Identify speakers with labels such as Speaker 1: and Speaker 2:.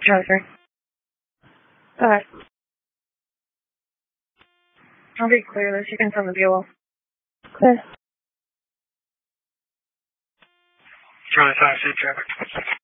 Speaker 1: Charlie 3. Go ahead. I'll be clear this. You can send the BOL. Clear.
Speaker 2: Charlie 5, safe traffic.